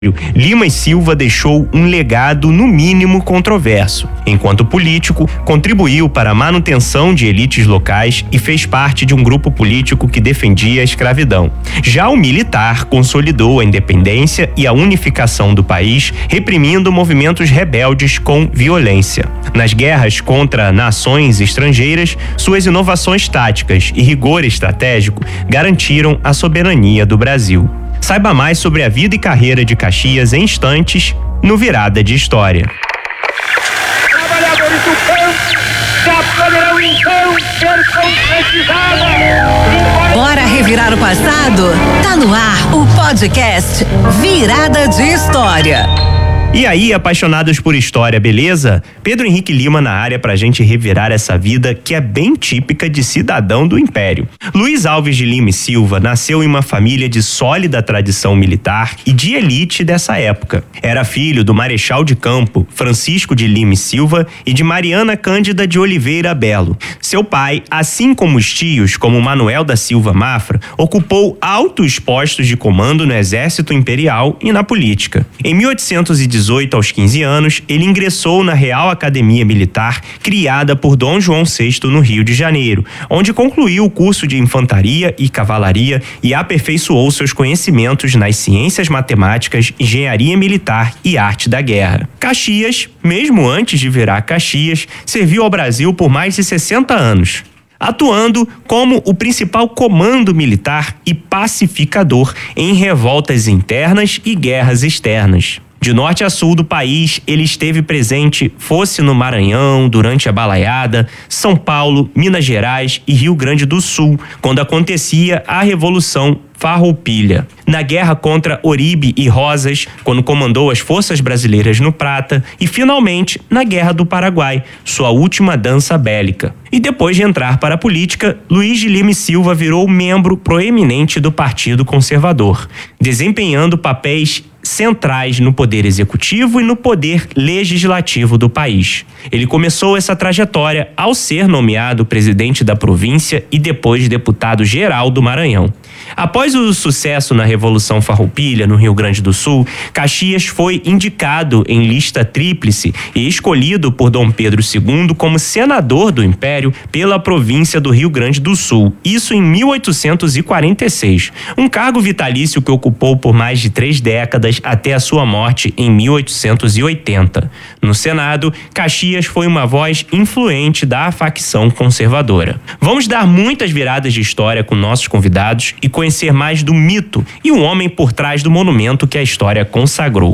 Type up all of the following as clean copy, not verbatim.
Lima e Silva deixou um legado no mínimo controverso. Enquanto político, contribuiu para a manutenção de elites locais e fez parte de um grupo político que defendia a escravidão. Já o militar consolidou a independência e a unificação do país, reprimindo movimentos rebeldes com violência. Nas guerras contra nações estrangeiras, suas inovações táticas e rigor estratégico garantiram a soberania do Brasil. Saiba mais sobre a vida e carreira de Caxias em instantes no Virada de História. Trabalhadores do campo já poderão então ser concretizados. Bora revirar o passado? Tá no ar o podcast Virada de História. E aí, apaixonados por história, beleza? Pedro Henrique Lima na área pra gente revirar essa vida que é bem típica de cidadão do Império. Luiz Alves de Lima e Silva nasceu em uma família de sólida tradição militar e de elite dessa época. Era filho do marechal de campo Francisco de Lima e Silva e de Mariana Cândida de Oliveira Belo. Seu pai, assim como os tios, como Manuel da Silva Mafra, ocupou altos postos de comando no exército imperial e na política. Em 1818, aos 15 anos, ele ingressou na Real Academia Militar, criada por Dom João VI no Rio de Janeiro, onde concluiu o curso de infantaria e cavalaria e aperfeiçoou seus conhecimentos nas ciências matemáticas, engenharia militar e arte da guerra. Caxias, mesmo antes de virar Caxias, serviu ao Brasil por mais de 60 anos. Atuando como o principal comando militar e pacificador em revoltas internas e guerras externas. De norte a sul do país, ele esteve presente, fosse no Maranhão, durante a Balaiada, São Paulo, Minas Gerais e Rio Grande do Sul, quando acontecia a Revolução Farroupilha. Na guerra contra Oribe e Rosas, quando comandou as forças brasileiras no Prata, e finalmente na Guerra do Paraguai, sua última dança bélica. E depois de entrar para a política, Luiz de Lima e Silva virou membro proeminente do Partido Conservador, desempenhando papéis centrais no poder executivo e no poder legislativo do país. Ele começou essa trajetória ao ser nomeado presidente da província e depois deputado-geral do Maranhão. Após o sucesso na Revolução Farroupilha, no Rio Grande do Sul, Caxias foi indicado em lista tríplice e escolhido por Dom Pedro II como senador do Império pela província do Rio Grande do Sul, isso em 1846, um cargo vitalício que ocupou por mais de 3 décadas até a sua morte em 1880. No Senado, Caxias foi uma voz influente da facção conservadora. Vamos dar muitas viradas de história com nossos convidados e conhecer mais do mito e o homem por trás do monumento que a história consagrou.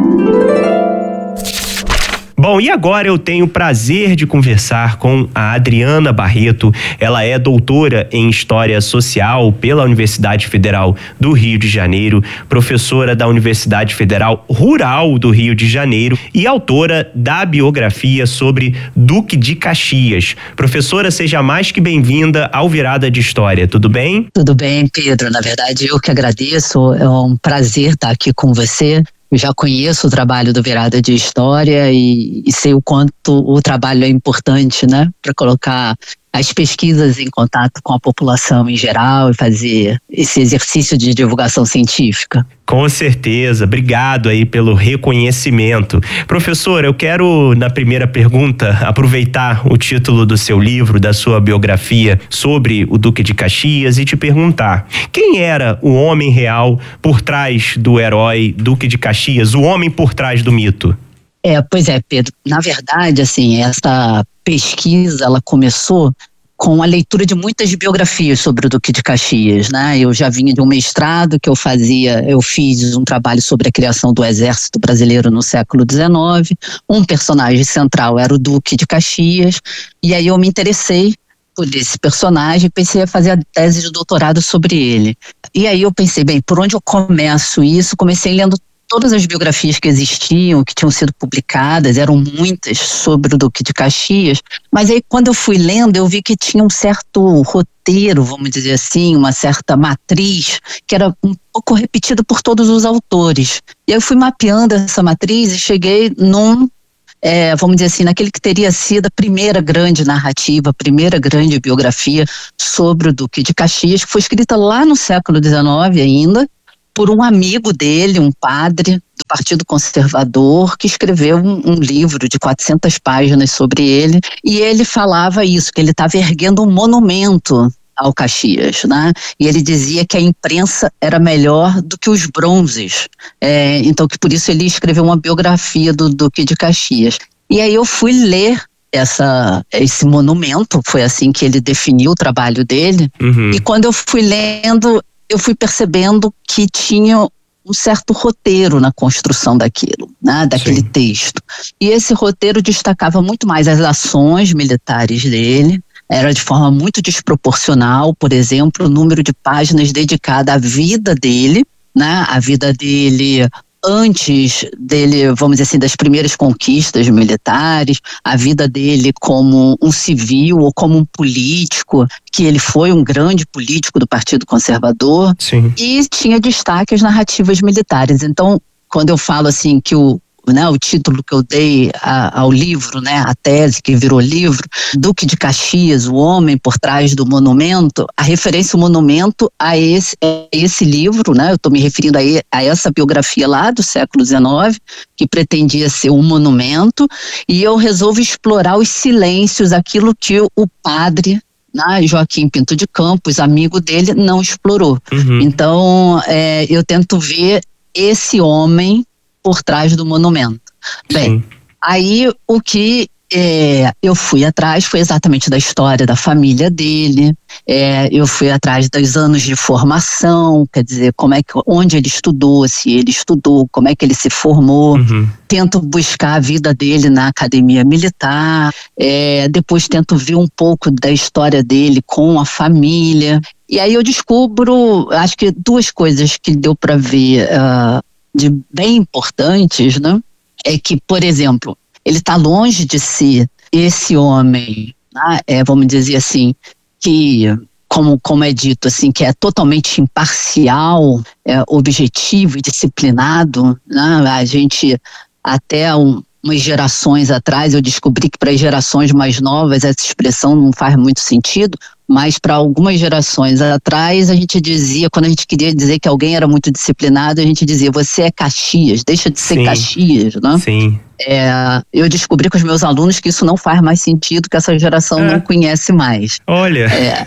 Bom, e agora eu tenho o prazer de conversar com a Adriana Barreto. Ela é doutora em História Social pela Universidade Federal do Rio de Janeiro, professora da Universidade Federal Rural do Rio de Janeiro e autora da biografia sobre Duque de Caxias. Professora, seja mais que bem-vinda ao Virada de História, tudo bem? Tudo bem, Pedro. Na verdade, eu que agradeço. É um prazer estar aqui com você. Eu já conheço o trabalho do Virada de História e sei o quanto o trabalho é importante, né, para colocar as pesquisas em contato com a população em geral e fazer esse exercício de divulgação científica. Com certeza, obrigado aí pelo reconhecimento. Professora, eu quero, na primeira pergunta, aproveitar o título do seu livro, da sua biografia sobre o Duque de Caxias e te perguntar: quem era o homem real por trás do herói Duque de Caxias, o homem por trás do mito? Pois é, Pedro. Na verdade, assim, essa pesquisa, ela começou com a leitura de muitas biografias sobre o Duque de Caxias, né? Eu já vinha de um mestrado que eu fiz um trabalho sobre a criação do Exército Brasileiro no século XIX. Um personagem central era o Duque de Caxias, e aí eu me interessei por esse personagem e pensei a fazer a tese de doutorado sobre ele. E aí eu pensei, bem, por onde eu começo isso? Comecei lendo todas as biografias que existiam, que tinham sido publicadas, eram muitas sobre o Duque de Caxias, mas aí quando eu fui lendo, eu vi que tinha um certo roteiro, vamos dizer assim, uma certa matriz, que era um pouco repetida por todos os autores. E aí eu fui mapeando essa matriz e cheguei vamos dizer assim, naquele que teria sido a primeira grande narrativa, a primeira grande biografia sobre o Duque de Caxias, que foi escrita lá no século XIX ainda, por um amigo dele, um padre do Partido Conservador, que escreveu um livro de 400 páginas sobre ele, e ele falava isso, que ele estava erguendo um monumento ao Caxias, né? E ele dizia que a imprensa era melhor do que os bronzes, então que por isso ele escreveu uma biografia do Duque de Caxias. E aí eu fui ler esse monumento, foi assim que ele definiu o trabalho dele, e quando eu fui lendo, eu fui percebendo que tinha um certo roteiro na construção daquilo, né, daquele Sim. texto. E esse roteiro destacava muito mais as ações militares dele, era de forma muito desproporcional, por exemplo, o número de páginas dedicada à vida dele, né, a vida dele antes dele, vamos dizer assim, das primeiras conquistas militares, a vida dele como um civil ou como um político, que ele foi um grande político do Partido Conservador. Sim. E tinha destaque as narrativas militares. Então, quando eu falo assim que o título que eu dei ao livro, né, a tese que virou livro, Duque de Caxias, o homem por trás do monumento, a referência ao monumento a esse livro, né, eu estou me referindo a essa biografia lá do século XIX, que pretendia ser um monumento, e eu resolvo explorar os silêncios, aquilo que o padre, né, Joaquim Pinto de Campos, amigo dele, não explorou. Então, eu tento ver esse homem por trás do monumento. Bem, aí o que eu fui atrás foi exatamente da história da família dele, eu fui atrás dos anos de formação, quer dizer, onde ele estudou, se ele estudou, como é que ele se formou, tento buscar a vida dele na academia militar, depois tento ver um pouco da história dele com a família, e aí eu descubro, acho que duas coisas que deu para ver de bem importantes, né? É que, por exemplo, ele está longe de ser esse homem, né? Vamos dizer assim, que, como é dito, assim, que é totalmente imparcial, objetivo e disciplinado, né? A gente, até umas gerações atrás, eu descobri que para as gerações mais novas essa expressão não faz muito sentido, mas para algumas gerações atrás a gente dizia, quando a gente queria dizer que alguém era muito disciplinado, a gente dizia, você é Caxias, deixa de ser Caxias, né? Sim. Eu descobri com os meus alunos que isso não faz mais sentido, que essa geração não conhece mais. Olha,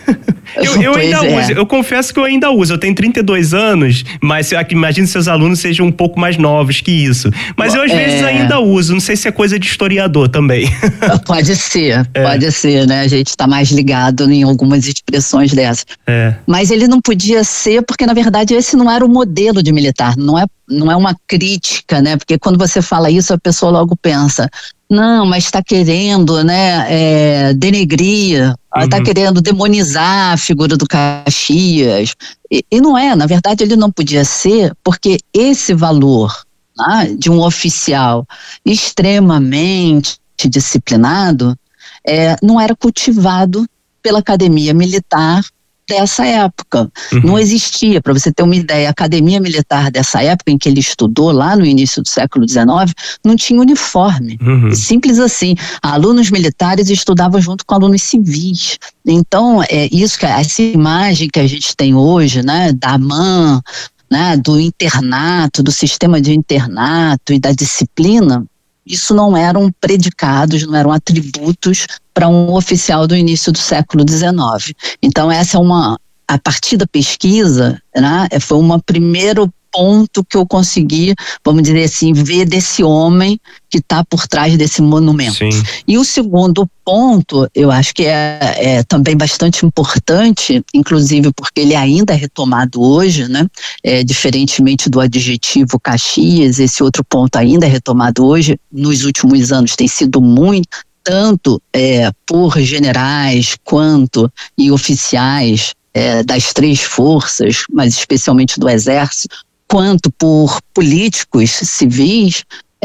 eu ainda uso, eu confesso que eu ainda uso, eu tenho 32 anos, mas imagino que seus alunos sejam um pouco mais novos que isso. Mas eu às vezes ainda uso, não sei se é coisa de historiador também. Pode ser, né? A gente está mais ligado em algumas expressões dessas. Mas ele não podia ser, porque na verdade esse não era o modelo de militar, não é uma crítica, né? Porque quando você fala isso, a pessoa logo pensa, não, mas está querendo, né, denegrir, está querendo demonizar a figura do Caxias. E não é, na verdade ele não podia ser, porque esse valor, né, de um oficial extremamente disciplinado não era cultivado pela academia militar dessa época. Não existia, para você ter uma ideia, a academia militar dessa época em que ele estudou, lá no início do século XIX, não tinha uniforme. Simples assim. Alunos militares estudavam junto com alunos civis. Então, essa imagem que a gente tem hoje, né, da AMAN, né, do internato, do sistema de internato e da disciplina, isso não eram predicados, não eram atributos para um oficial do início do século XIX. Então essa a partir da pesquisa, né, foi um primeiro ponto que eu consegui, vamos dizer assim, ver desse homem que está por trás desse monumento. Sim. E o segundo ponto, eu acho que é também bastante importante, inclusive porque ele ainda é retomado hoje, né? Diferentemente do adjetivo Caxias, esse outro ponto ainda é retomado hoje, nos últimos anos tem sido muito, tanto por generais quanto e oficiais das três forças, mas especialmente do Exército, quanto por políticos civis,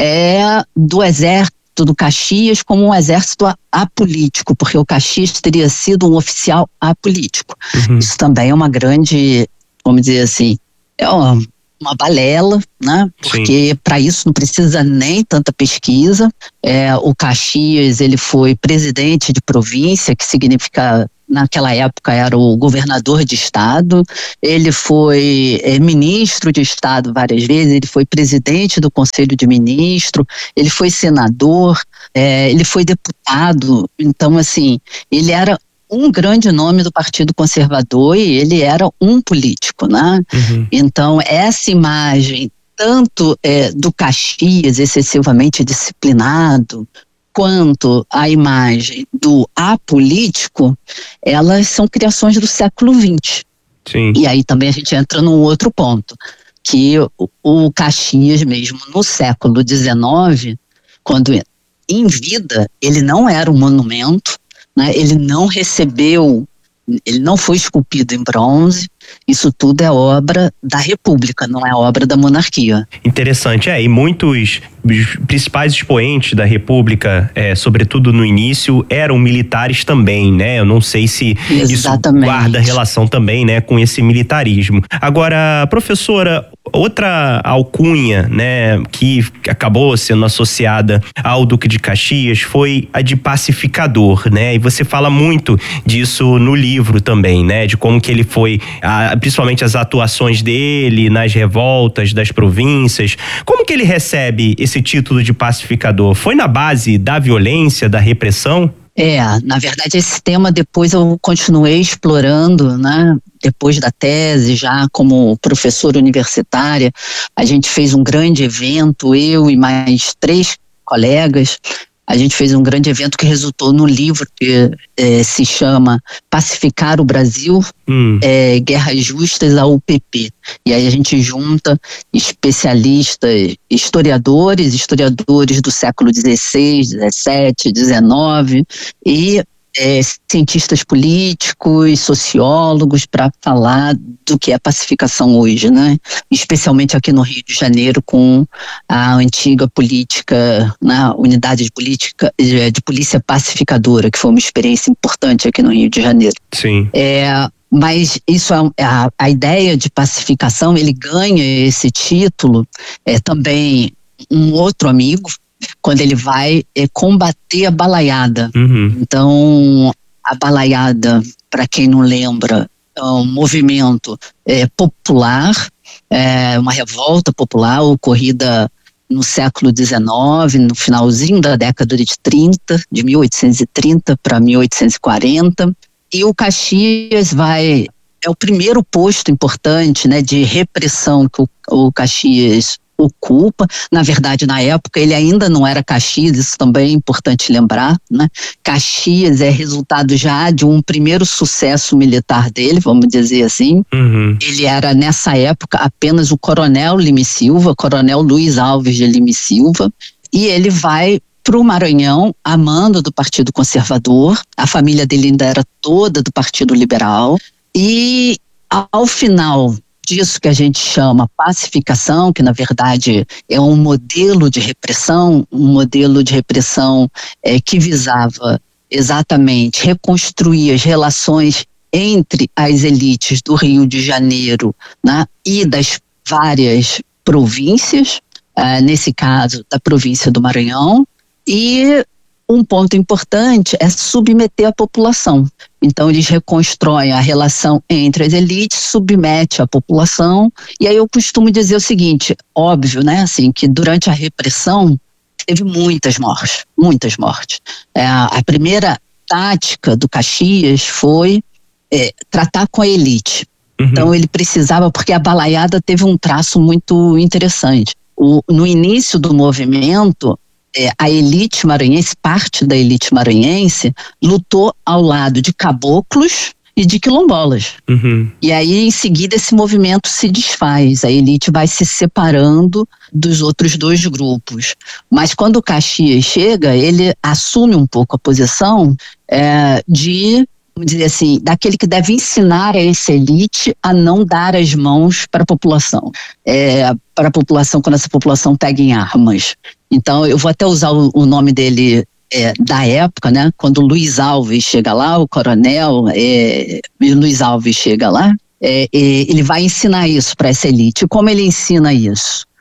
do Exército do Caxias como um exército apolítico, porque o Caxias teria sido um oficial apolítico. Isso também é uma grande, vamos dizer assim, uma balela, né? Porque para isso não precisa nem tanta pesquisa. O Caxias, ele foi presidente de província, que significa naquela época era o governador de estado, ele foi ministro de estado várias vezes, ele foi presidente do Conselho de Ministros, ele foi senador, ele foi deputado. Então, assim, ele era um grande nome do Partido Conservador e ele era um político, né? Uhum. Então, essa imagem, tanto do Caxias excessivamente disciplinado, quanto a imagem do apolítico, elas são criações do século XX. Sim. E aí também a gente entra num outro ponto, que o Caxias mesmo no século XIX, quando em vida, ele não era um monumento, né? Ele não recebeu, ele não foi esculpido em bronze. Isso tudo é obra da República, não é obra da monarquia. Interessante, e muitos principais expoentes da República, sobretudo no início, eram militares também, né? Eu não sei se Exatamente. Isso guarda relação também, né, com esse militarismo. Agora, professora, outra alcunha, né, que acabou sendo associada ao Duque de Caxias foi a de pacificador, né? E você fala muito disso no livro também, né? De como que ele foi, principalmente as atuações dele nas revoltas das províncias. Como que ele recebe esse título de pacificador? Foi na base da violência, da repressão? Na verdade esse tema depois eu continuei explorando, né? Depois da tese, já como professora universitária, a gente fez um grande evento, eu e mais 3 colegas, a gente fez um grande evento que resultou no livro que se chama Pacificar o Brasil, Guerras Justas à UPP. E aí a gente junta especialistas, historiadores do século XVI, XVII, XIX e cientistas políticos, sociólogos, para falar do que é pacificação hoje, né? Especialmente aqui no Rio de Janeiro, com a antiga política, na unidade de polícia pacificadora, que foi uma experiência importante aqui no Rio de Janeiro. Sim. Mas isso a ideia de pacificação, ele ganha esse título também um outro amigo, quando ele vai combater a balaiada. Uhum. Então, a balaiada, para quem não lembra, é um movimento popular, uma revolta popular ocorrida no século XIX, no finalzinho da década de 30, de 1830 para 1840, e o Caxias é o primeiro posto importante, né, de repressão que o Caxias ocupa. Na verdade, na época, ele ainda não era Caxias, isso também é importante lembrar, né? Caxias é resultado já de um primeiro sucesso militar dele, vamos dizer assim. Uhum. Ele era, nessa época, apenas o coronel Lima e Silva, coronel Luiz Alves de Lima e Silva, e ele vai para o Maranhão, a mando do Partido Conservador. A família dele ainda era toda do Partido Liberal, e ao final disso que a gente chama pacificação, que na verdade é um modelo de repressão que visava exatamente reconstruir as relações entre as elites do Rio de Janeiro, né, e das várias províncias, nesse caso da província do Maranhão, e um ponto importante é submeter a população. Então eles reconstroem a relação entre as elites, submete a população, e aí eu costumo dizer o seguinte, óbvio, né, assim, que durante a repressão teve muitas mortes. A primeira tática do Caxias foi tratar com a elite. Uhum. Então ele precisava, porque a balaiada teve um traço muito interessante. No início do movimento, a elite maranhense, parte da elite maranhense, lutou ao lado de caboclos e de quilombolas. Uhum. E aí, em seguida, esse movimento se desfaz, a elite vai se separando dos outros 2 grupos. Mas quando o Caxias chega, ele assume um pouco a posição vamos dizer assim, daquele que deve ensinar a essa elite a não dar as mãos para a população. Para a população, quando essa população pega em armas. Então, eu vou até usar o nome dele da época, né? Quando o Luiz Alves chega lá, o coronel Luiz Alves chega lá, ele vai ensinar isso para essa elite. Como ele ensina isso?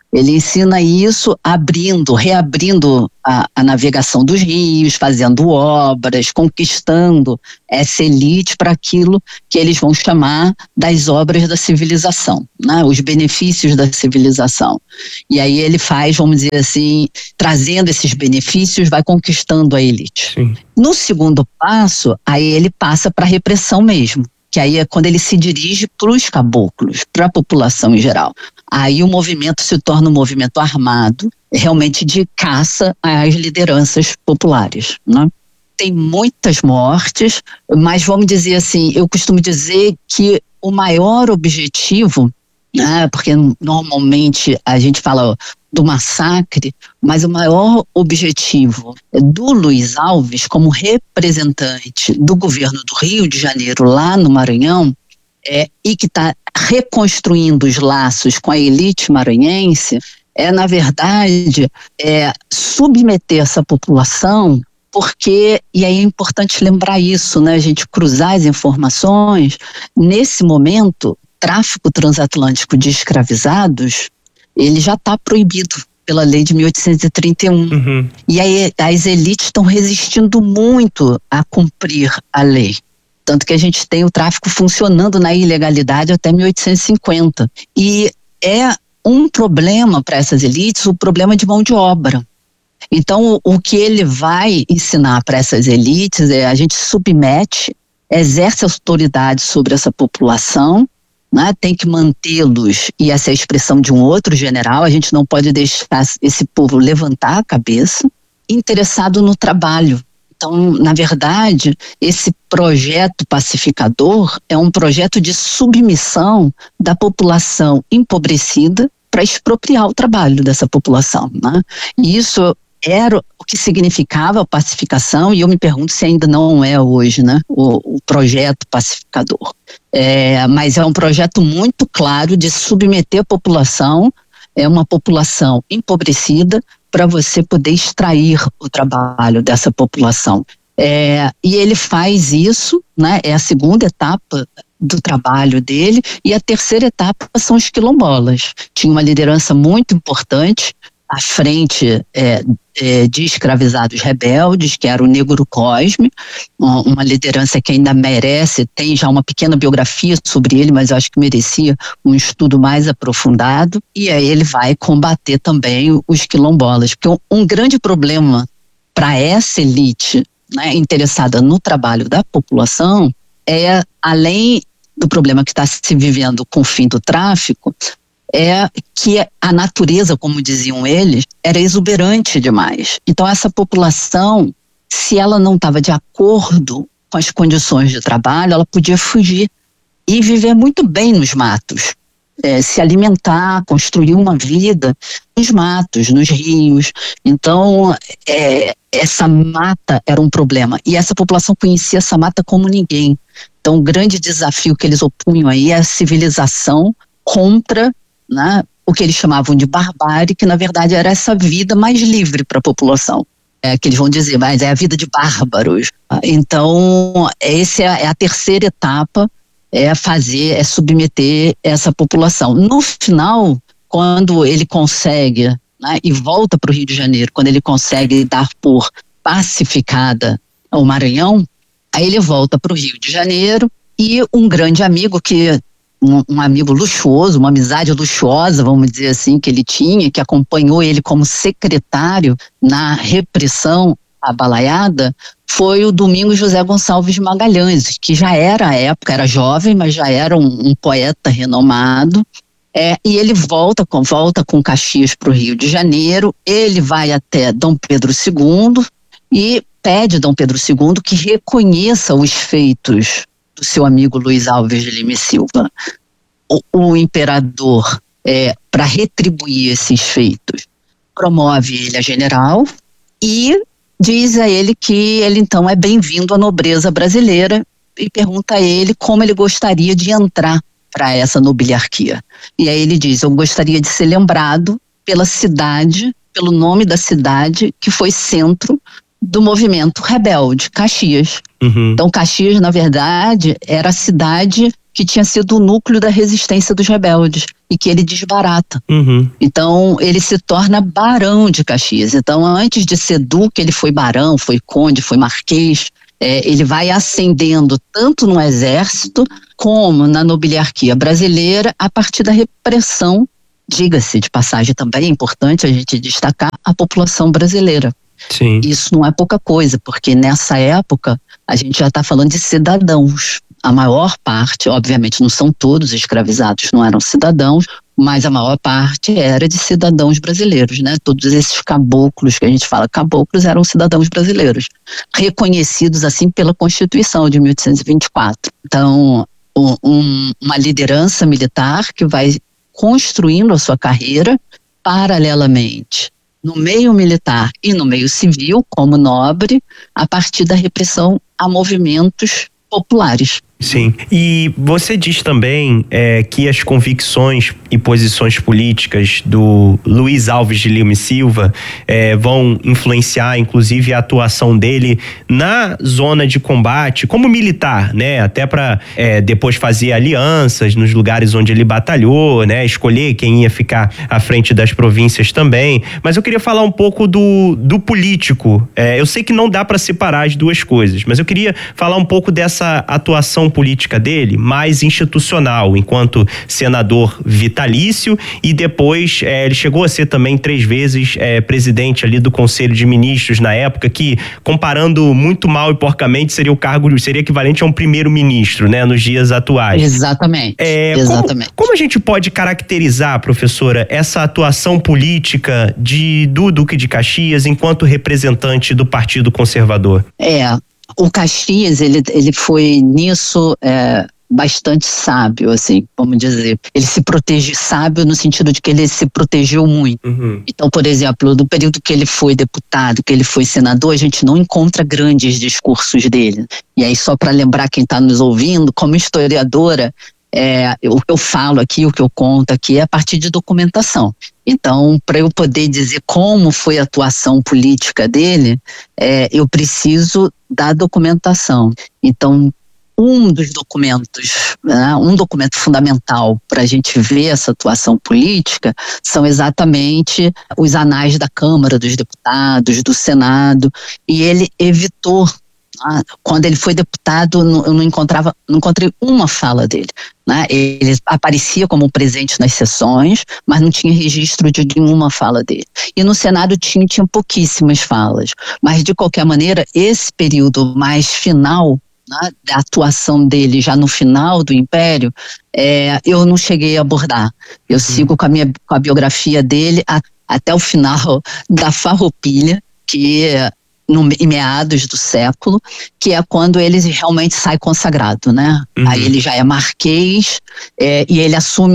Ele ensina isso reabrindo a navegação dos rios, fazendo obras, conquistando essa elite para aquilo que eles vão chamar das obras da civilização, né? Os benefícios da civilização. E aí ele faz, vamos dizer assim, trazendo esses benefícios, vai conquistando a elite. Sim. No segundo passo, aí ele passa para a repressão mesmo, que aí é quando ele se dirige para os caboclos, para a população em geral. Aí o movimento se torna um movimento armado, realmente de caça às lideranças populares, né? Tem muitas mortes, mas vamos dizer assim, eu costumo dizer que o maior objetivo, né, porque normalmente a gente fala do massacre, mas o maior objetivo do Luiz Alves, como representante do governo do Rio de Janeiro, lá no Maranhão, e que está reconstruindo os laços com a elite maranhense, na verdade, submeter essa população, porque, e aí é importante lembrar isso, né, a gente cruzar as informações, nesse momento, tráfico transatlântico de escravizados, ele já está proibido pela lei de 1831. Uhum. E aí as elites estão resistindo muito a cumprir a lei. Tanto que a gente tem o tráfico funcionando na ilegalidade até 1850. E é um problema para essas elites, o problema de mão de obra. Então, o que ele vai ensinar para essas elites é a gente submete, exerce autoridade sobre essa população, né? Tem que mantê-los, e essa é a expressão de um outro general, a gente não pode deixar esse povo levantar a cabeça, interessado no trabalho. Então, na verdade, esse projeto pacificador é um projeto de submissão da população empobrecida para expropriar o trabalho dessa população, né? E isso era o que significava a pacificação, e eu me pergunto se ainda não é hoje, né, o projeto pacificador. Mas é um projeto muito claro de submeter a população, uma população empobrecida, para você poder extrair o trabalho dessa população. E ele faz isso, né, é a segunda etapa do trabalho dele, e a terceira etapa são os quilombolas. Tinha uma liderança muito importante à frente de escravizados rebeldes, que era o Negro Cosme, uma liderança que ainda merece, tem já uma pequena biografia sobre ele, mas eu acho que merecia um estudo mais aprofundado, e aí ele vai combater também os quilombolas, porque um grande problema para essa elite, né, interessada no trabalho da população, além do problema que está se vivendo com o fim do tráfico, que a natureza, como diziam eles, era exuberante demais. Então essa população, se ela não estava de acordo com as condições de trabalho, ela podia fugir e viver muito bem nos matos, se alimentar, construir uma vida nos matos, nos rios. Então essa mata era um problema, e essa população conhecia essa mata como ninguém. Então o grande desafio que eles opunham aí é a civilização contra, né, o que eles chamavam de barbárie, que na verdade era essa vida mais livre para a população. Que eles vão dizer, mas é a vida de bárbaros. Então, essa é a terceira etapa, submeter essa população. No final, quando ele consegue, né, e volta para o Rio de Janeiro, quando ele consegue dar por pacificada o Maranhão, aí ele volta para o Rio de Janeiro, e um grande amigo um amigo luxuoso, uma amizade luxuosa, vamos dizer assim, que ele tinha, que acompanhou ele como secretário na repressão à balaiada, foi o Domingos José Gonçalves Magalhães, que já era à época, era jovem, mas já era um poeta renomado. E ele volta com Caxias para o Rio de Janeiro, ele vai até Dom Pedro II e pede Dom Pedro II que reconheça os feitos do seu amigo Luiz Alves de Lima e Silva. O imperador, para retribuir esses feitos, promove ele a general e diz a ele que ele então é bem-vindo à nobreza brasileira, e pergunta a ele como ele gostaria de entrar para essa nobiliarquia. E aí ele diz: eu gostaria de ser lembrado pela cidade, pelo nome da cidade que foi centro do movimento rebelde, Caxias. Uhum. Então Caxias, na verdade, era a cidade que tinha sido o núcleo da resistência dos rebeldes e que ele desbarata. Então ele se torna barão de Caxias. Então antes de ser duque ele foi barão, foi conde, foi marquês. Ele vai ascendendo tanto no exército como na nobiliarquia brasileira a partir da repressão, diga-se de passagem também, é importante a gente destacar a população brasileira. Sim. Isso não é pouca coisa, porque nessa época a gente já está falando de cidadãos. A maior parte, obviamente não são todos escravizados, não eram cidadãos, mas a maior parte era de cidadãos brasileiros, né? Todos esses caboclos que a gente fala, caboclos eram cidadãos brasileiros, reconhecidos assim pela Constituição de 1824. Então, uma liderança militar que vai construindo a sua carreira paralelamente no meio militar e no meio civil, como nobre, a partir da repressão a movimentos populares. Sim, e você diz também que as convicções e posições políticas do Luiz Alves de Lima e Silva vão influenciar, inclusive, a atuação dele na zona de combate, como militar, né? Até para depois fazer alianças nos lugares onde ele batalhou, né? Escolher quem ia ficar à frente das províncias também. Mas eu queria falar um pouco do político. Eu sei que não dá para separar as duas coisas, mas eu queria falar um pouco dessa atuação política dele, mais institucional, enquanto senador vitalício, e depois ele chegou a ser também 3 vezes presidente ali do Conselho de Ministros na época, que, comparando muito mal e porcamente, seria equivalente a um primeiro-ministro, né, nos dias atuais. Exatamente. Exatamente. Como a gente pode caracterizar, professora, essa atuação política do Duque de Caxias enquanto representante do Partido Conservador? O Caxias, ele foi nisso bastante sábio, assim, vamos dizer. Ele se protege, sábio no sentido de que ele se protegeu muito. Então, por exemplo, no período que ele foi deputado, que ele foi senador, a gente não encontra grandes discursos dele. E aí, só para lembrar quem está nos ouvindo, como historiadora, o que eu falo aqui, o que eu conto aqui é a partir de documentação. Então, para eu poder dizer como foi a atuação política dele, eu preciso da documentação. Então, um dos documentos, né, um documento fundamental para a gente ver essa atuação política são exatamente os anais da Câmara dos Deputados, do Senado, e ele evitou. Quando ele foi deputado, eu não encontrei uma fala dele, né? Ele aparecia como presente nas sessões, mas não tinha registro de nenhuma fala dele. E no Senado tinha pouquíssimas falas. Mas, de qualquer maneira, esse período mais final, né, da atuação dele já no final do Império, eu não cheguei a abordar. Eu sigo com a biografia dele até o final da Farroupilha, que em meados do século, que é quando ele realmente sai consagrado, né? Aí ele já é marquês, e ele assume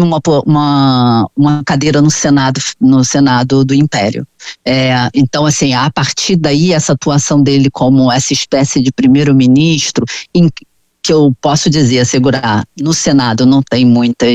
uma cadeira no Senado do Império. Então, assim, a partir daí, essa atuação dele como essa espécie de primeiro-ministro, que eu posso dizer, assegurar, no Senado não tem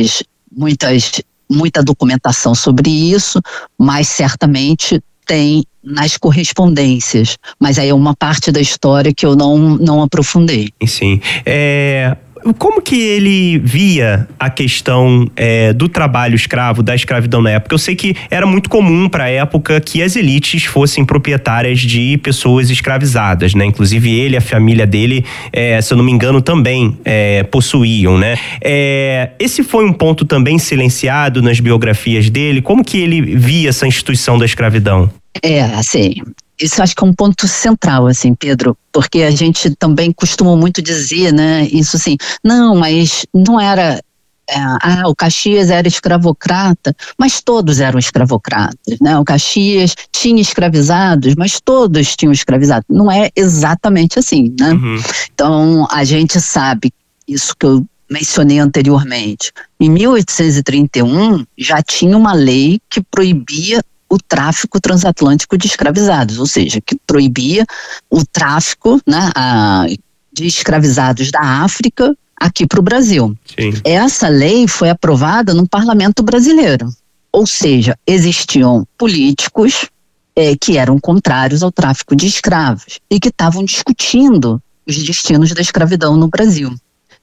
muita documentação sobre isso, mas certamente tem nas correspondências, mas aí é uma parte da história que eu não aprofundei. Sim. Como que ele via a questão do trabalho escravo, da escravidão na época? Eu sei que era muito comum para a época que as elites fossem proprietárias de pessoas escravizadas, né? Inclusive ele, a família dele, se eu não me engano, também possuíam, né? Esse foi um ponto também silenciado nas biografias dele. Como que ele via essa instituição da escravidão? Assim, isso acho que é um ponto central, assim, Pedro, porque a gente também costuma muito dizer, né, isso assim, não, mas não era, o Caxias era escravocrata, mas todos eram escravocratas, né, o Caxias tinha escravizados, mas todos tinham escravizados, não é exatamente assim, né, Então a gente sabe, isso que eu mencionei anteriormente, em 1831 já tinha uma lei que proibia o tráfico transatlântico de escravizados, ou seja, que proibia o tráfico, né, de escravizados da África aqui para o Brasil. Sim. Essa lei foi aprovada no Parlamento Brasileiro, ou seja, existiam políticos que eram contrários ao tráfico de escravos e que estavam discutindo os destinos da escravidão no Brasil.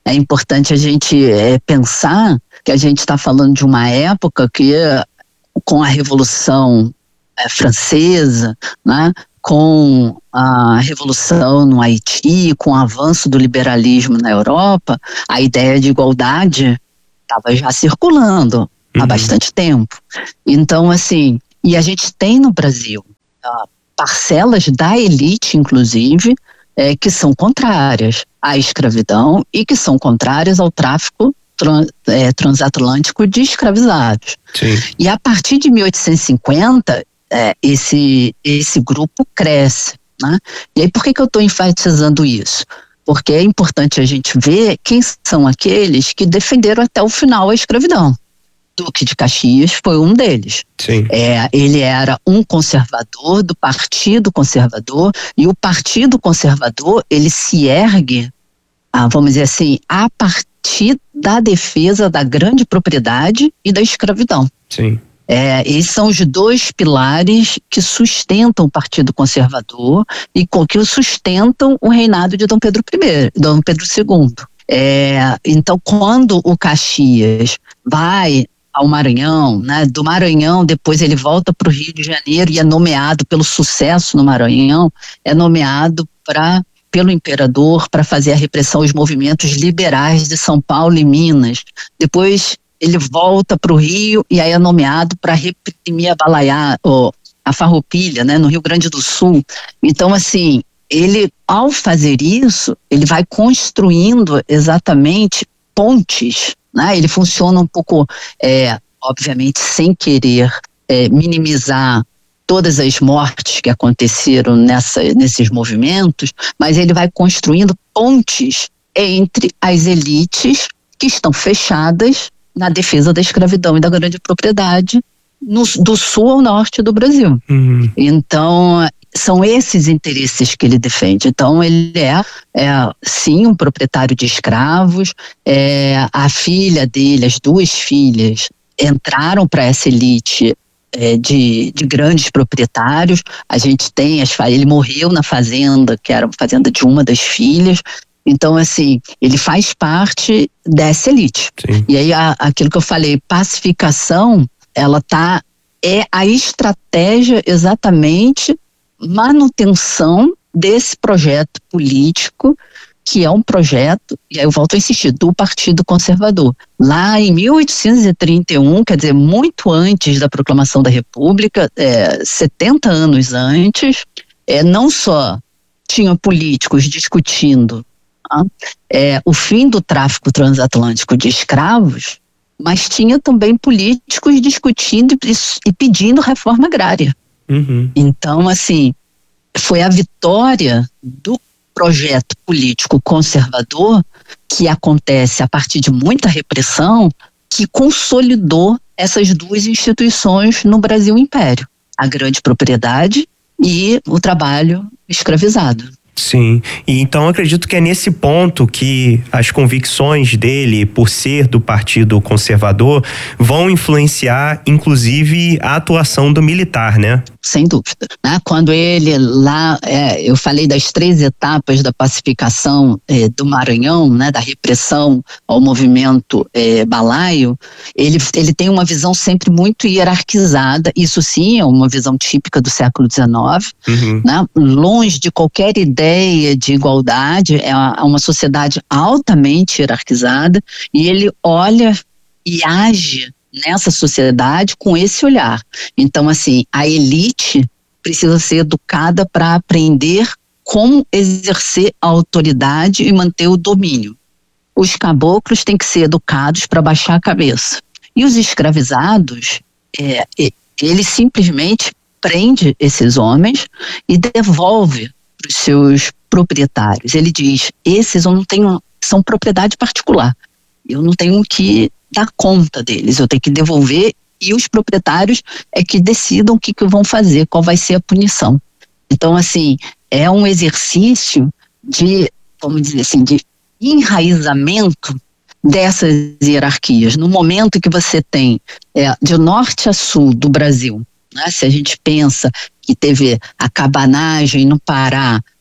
é importante a gente pensar que a gente está falando de uma época que, com a Revolução Francesa, né, com a Revolução no Haiti, com o avanço do liberalismo na Europa, a ideia de igualdade estava já circulando há bastante tempo. Então, assim, e a gente tem no Brasil parcelas da elite, inclusive, que são contrárias à escravidão e que são contrárias ao tráfico transatlântico de escravizados. Sim. E a partir de 1850, esse grupo cresce, né? E aí por que eu estou enfatizando isso? Porque é importante a gente ver quem são aqueles que defenderam até o final a escravidão. Duque de Caxias foi um deles. Sim. Ele era um conservador do Partido Conservador, e o Partido Conservador, ele se ergue, vamos dizer assim, a partir da defesa da grande propriedade e da escravidão. Sim. Esses são os dois pilares que sustentam o Partido Conservador e que sustentam o reinado de Dom Pedro II. Então, quando o Caxias vai ao Maranhão, né, do Maranhão depois ele volta para o Rio de Janeiro e é nomeado pelo sucesso no Maranhão, é nomeado pelo imperador para fazer a repressão aos movimentos liberais de São Paulo e Minas. Depois ele volta para o Rio e aí é nomeado para reprimir a farroupilha, né, no Rio Grande do Sul. Então, assim, ele, ao fazer isso, ele vai construindo exatamente pontes, né? Ele funciona um pouco, obviamente, sem querer minimizar todas as mortes que aconteceram nesses movimentos, mas ele vai construindo pontes entre as elites que estão fechadas na defesa da escravidão e da grande propriedade do sul ao norte do Brasil. Então, são esses interesses que ele defende. Então, ele sim, um proprietário de escravos. A filha dele, as duas filhas, entraram para essa elite de grandes proprietários. A gente tem ele morreu na fazenda, que era a fazenda de uma das filhas. Então, assim, ele faz parte dessa elite. Sim. E aí, aquilo que eu falei, pacificação, ela é a estratégia exatamente manutenção desse projeto político, que é um projeto, e aí eu volto a insistir, do Partido Conservador. Lá em 1831, quer dizer, muito antes da proclamação da República, 70 anos antes, não só tinham políticos discutindo o fim do tráfico transatlântico de escravos, mas tinha também políticos discutindo e pedindo reforma agrária. Então, assim, foi a vitória do projeto político conservador, que acontece a partir de muita repressão, que consolidou essas duas instituições no Brasil Império: a grande propriedade e o trabalho escravizado. Sim, e então acredito que é nesse ponto que as convicções dele, por ser do Partido Conservador, vão influenciar inclusive a atuação do militar, né? Sem dúvida, né? Quando ele lá, eu falei das 3 etapas da pacificação do Maranhão, né? Da repressão ao movimento balaio, ele tem uma visão sempre muito hierarquizada. Isso sim é uma visão típica do século XIX, né? Longe de qualquer ideia de igualdade, é uma sociedade altamente hierarquizada, e ele olha e age nessa sociedade com esse olhar. Então, assim, a elite precisa ser educada para aprender como exercer a autoridade e manter o domínio. Os caboclos têm que ser educados para baixar a cabeça. E os escravizados, ele simplesmente prende esses homens e devolve para os seus proprietários. Ele diz: esses eu não tenho, são propriedade particular, eu não tenho que dar conta deles, eu tenho que devolver, e os proprietários é que decidam o que vão fazer, qual vai ser a punição. Então, assim, é um exercício de, vamos dizer assim, de enraizamento dessas hierarquias. No momento que você tem de norte a sul do Brasil, né, se a gente pensa que teve a cabanagem no Pará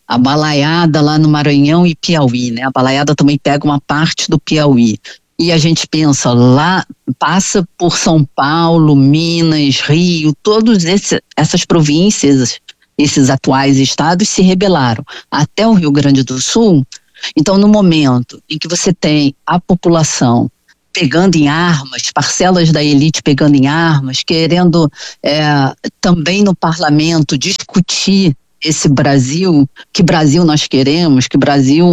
a Balaiada lá no Maranhão e Piauí, né? A Balaiada também pega uma parte do Piauí. E a gente pensa lá, passa por São Paulo, Minas, Rio, todas essas províncias, esses atuais estados se rebelaram. Até o Rio Grande do Sul. Então, no momento em que você tem a população pegando em armas, parcelas da elite pegando em armas, querendo também no parlamento discutir esse Brasil, que Brasil nós queremos, que Brasil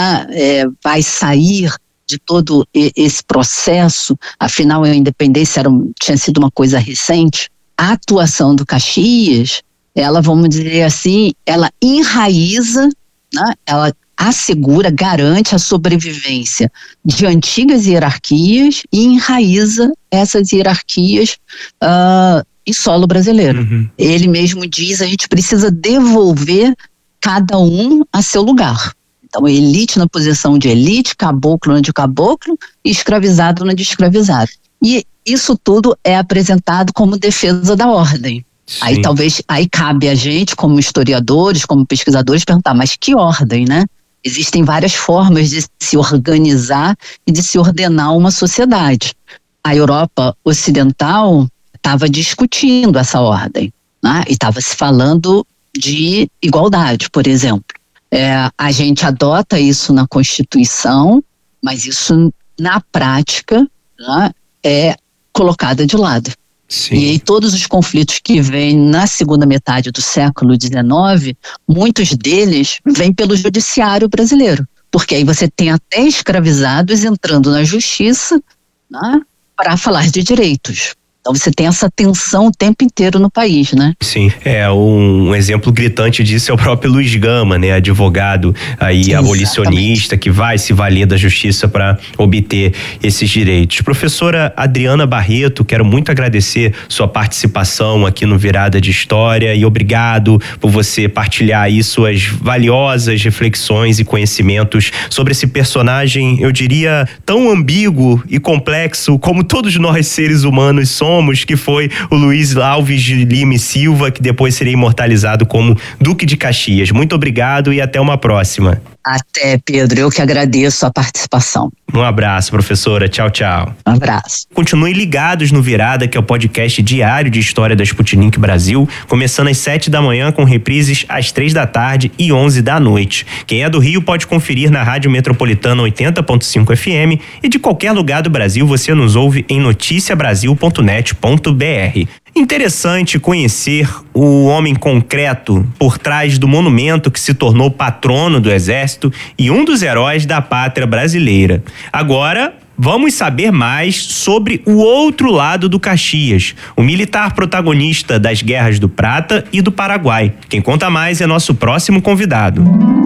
vai sair de todo esse processo, afinal a independência tinha sido uma coisa recente. A atuação do Caxias, ela, vamos dizer assim, ela enraiza, né? Ela assegura, garante a sobrevivência de antigas hierarquias e enraiza essas hierarquias em solo brasileiro. Uhum. Ele mesmo diz, a gente precisa devolver cada um a seu lugar. Então, elite na posição de elite, caboclo na de caboclo e escravizado na de escravizado. E isso tudo é apresentado como defesa da ordem. Sim. Aí cabe a gente, como historiadores, como pesquisadores, perguntar, mas que ordem, né? Existem várias formas de se organizar e de se ordenar uma sociedade. A Europa Ocidental estava discutindo essa ordem, né? E estava se falando de igualdade, por exemplo. A gente adota isso na Constituição, mas isso, na prática, né, é colocado de lado. Sim. E aí todos os conflitos que vêm na segunda metade do século XIX, muitos deles vêm pelo judiciário brasileiro. Porque aí você tem até escravizados entrando na justiça, né, para falar de direitos. Então você tem essa tensão o tempo inteiro no país, né? Sim, um exemplo gritante disso é o próprio Luiz Gama, né? Advogado aí abolicionista que vai se valer da justiça para obter esses direitos. Professora Adriana Barreto, quero muito agradecer sua participação aqui no Virada de História e obrigado por você partilhar aí suas valiosas reflexões e conhecimentos sobre esse personagem, eu diria, tão ambíguo e complexo como todos nós seres humanos somos, que foi o Luiz Alves de Lima e Silva, que depois seria imortalizado como Duque de Caxias. Muito obrigado e até uma próxima. Até, Pedro, eu que agradeço a participação. Um abraço, professora. Tchau, tchau. Um abraço. Continuem ligados no Virada, que é o podcast diário de história da Sputnik Brasil, começando às 7 da manhã com reprises às 3 da tarde e 11 da noite. Quem é do Rio pode conferir na Rádio Metropolitana 80.5 FM e de qualquer lugar do Brasil você nos ouve em noticiabrasil.net.br. Interessante conhecer o homem concreto por trás do monumento que se tornou patrono do Exército e um dos heróis da pátria brasileira. Agora, vamos saber mais sobre o outro lado do Caxias, o militar protagonista das Guerras do Prata e do Paraguai. Quem conta mais é nosso próximo convidado.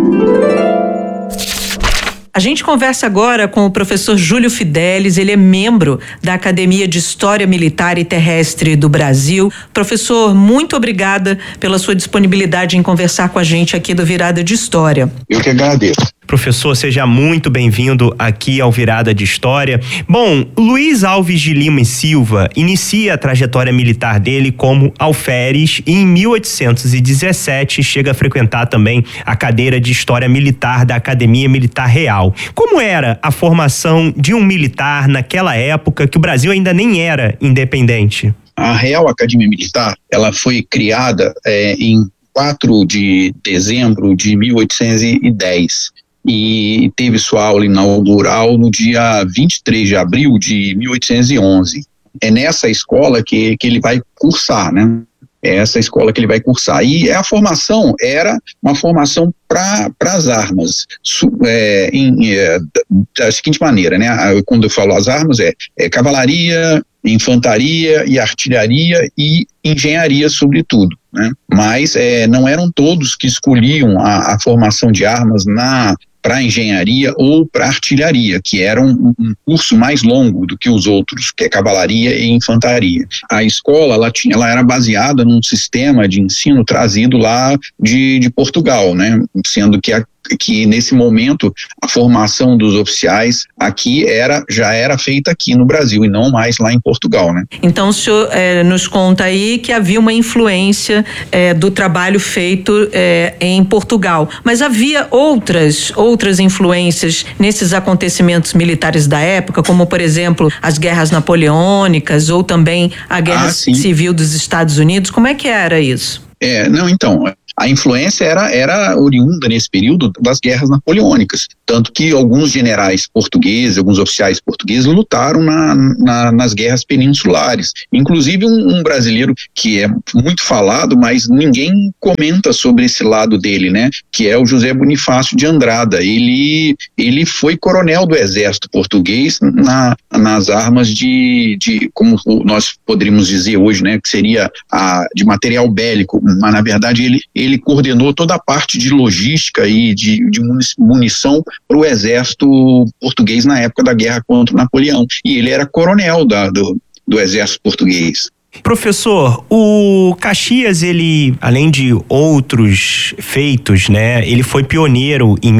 A gente conversa agora com o professor Júlio Fidelis, ele é membro da Academia de História Militar e Terrestre do Brasil. Professor, muito obrigada pela sua disponibilidade em conversar com a gente aqui do Virada de História. Eu que agradeço. Professor, seja muito bem-vindo aqui ao Virada de História. Bom, Luiz Alves de Lima e Silva inicia a trajetória militar dele como alferes e em 1817 chega a frequentar também a cadeira de História Militar da Academia Militar Real. Como era a formação de um militar naquela época que o Brasil ainda nem era independente? A Real Academia Militar, ela foi criada em 4 de dezembro de 1810. E teve sua aula inaugural no dia 23 de abril de 1811. É nessa escola que ele vai cursar, né? É essa escola que ele vai cursar. E a formação era uma formação para as armas, da seguinte maneira, né? Quando eu falo as armas, cavalaria, infantaria e artilharia e engenharia, sobretudo, né? Mas não eram todos que escolhiam a formação de armas para engenharia ou para artilharia, que era um curso mais longo do que os outros, que é cavalaria e infantaria. A escola ela era baseada num sistema de ensino trazido lá de Portugal, né? Sendo que que nesse momento a formação dos oficiais aqui já era feita aqui no Brasil e não mais lá em Portugal, né? Então o senhor nos conta aí que havia uma influência do trabalho feito em Portugal, mas havia outras influências nesses acontecimentos militares da época, como por exemplo as guerras napoleônicas ou também a guerra civil dos Estados Unidos. Como é que era isso? Não, então, a influência era oriunda nesse período das guerras napoleônicas, tanto que alguns generais portugueses, alguns oficiais portugueses lutaram nas guerras peninsulares, inclusive um brasileiro que é muito falado, mas ninguém comenta sobre esse lado dele, né, que é o José Bonifácio de Andrada. Ele foi coronel do exército português nas armas de como nós poderíamos dizer hoje, né, que seria de material bélico, mas na verdade ele coordenou toda a parte de logística e de munição para o exército português na época da guerra contra Napoleão. E ele era coronel do exército português. Professor, o Caxias, ele, além de outros feitos, né, ele foi pioneiro em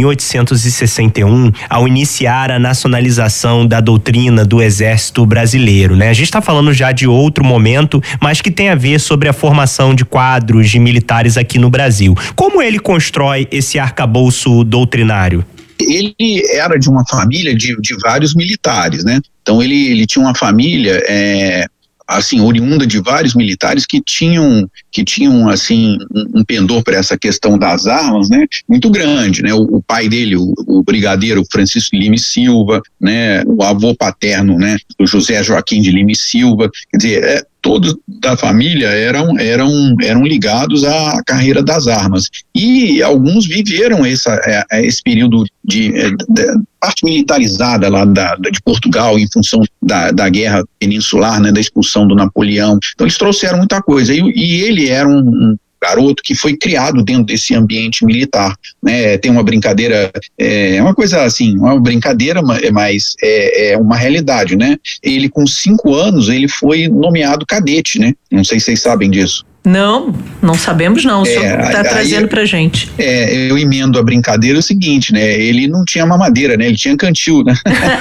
1861 ao iniciar a nacionalização da doutrina do Exército Brasileiro, né? A gente está falando já de outro momento, mas que tem a ver sobre a formação de quadros de militares aqui no Brasil. Como ele constrói esse arcabouço doutrinário? Ele era de uma família de vários militares, né? Então ele tinha uma família assim, oriunda de vários militares que tinham assim, um pendor para essa questão das armas, né, muito grande, né, o pai dele, o brigadeiro Francisco de Lima e Silva, né, o avô paterno, né, o José Joaquim de Lima e Silva, quer dizer, todos da família eram ligados à carreira das armas, e alguns viveram esse período de parte militarizada lá de Portugal em função da guerra peninsular, né, da expulsão do Napoleão. Então eles trouxeram muita coisa, e ele era um garoto que foi criado dentro desse ambiente militar, né? Tem uma brincadeira, uma coisa assim, uma brincadeira, mas é uma realidade, né? Ele com 5 anos, ele foi nomeado cadete, né? Não sei se vocês sabem disso. Não sabemos não, o senhor está trazendo pra gente. Eu emendo a brincadeira o seguinte, né, ele não tinha mamadeira, né, ele tinha cantil, né.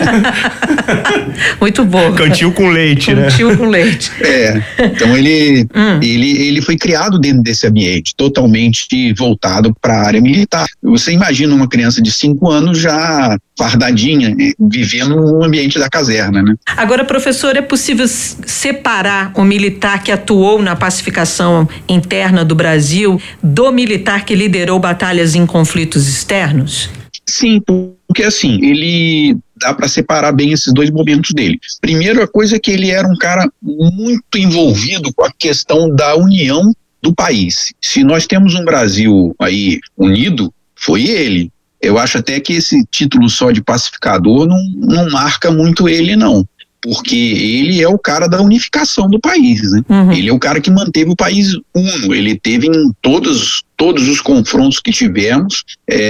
Muito bom. Cantil com leite, né. Cantil com leite. Então ele foi criado dentro desse ambiente, totalmente voltado para a área militar. Você imagina uma criança de 5 anos já fardadinha, vivendo no ambiente da caserna, né. Agora, professor, é possível separar o militar que atuou na pacificação interna do Brasil do militar que liderou batalhas em conflitos externos? Sim, porque assim, ele dá para separar bem esses dois momentos dele. Primeiro, a coisa é que ele era um cara muito envolvido com a questão da união do país. Se nós temos um Brasil aí unido, foi ele. Eu acho até que esse título só de pacificador não marca muito ele, não. Porque ele é o cara da unificação do país, né? Uhum. Ele é o cara que manteve o país uno, ele teve em todos os confrontos que tivemos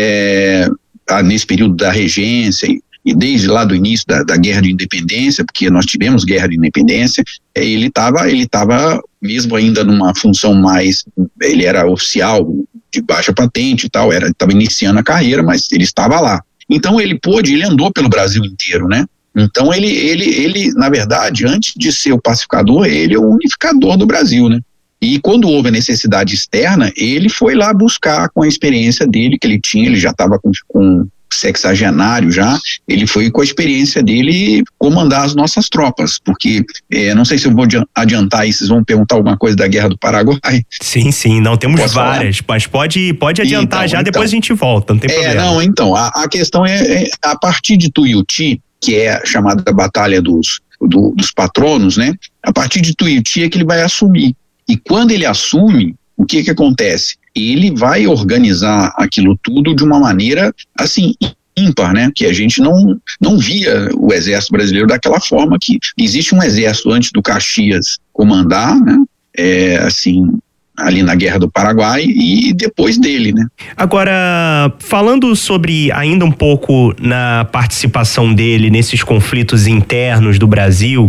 nesse período da regência e desde lá do início da Guerra de Independência, porque nós tivemos Guerra de Independência, ele estava mesmo ainda numa função mais, ele era oficial de baixa patente e tal, estava iniciando a carreira, mas ele estava lá. Então ele andou pelo Brasil inteiro, né? Então ele, na verdade, antes de ser o pacificador, ele é o unificador do Brasil, né? E quando houve a necessidade externa, ele foi lá buscar com a experiência dele que ele tinha, ele já estava com sexagenário já, ele foi com a experiência dele comandar as nossas tropas, porque não sei se eu vou adiantar aí, vocês vão perguntar alguma coisa da Guerra do Paraguai. Sim, não temos várias, mas pode adiantar então, depois a gente volta, não tem problema. Então, a questão é a partir de Tuiuti, que é a chamada Batalha dos Patronos, né? A partir de Tuiuti é que ele vai assumir. E quando ele assume, o que acontece? Ele vai organizar aquilo tudo de uma maneira, assim, ímpar, né? Que a gente não via o exército brasileiro daquela forma, que existe um exército antes do Caxias comandar, né? Assim, ali na Guerra do Paraguai e depois dele, né? Agora, falando sobre ainda um pouco na participação dele nesses conflitos internos do Brasil,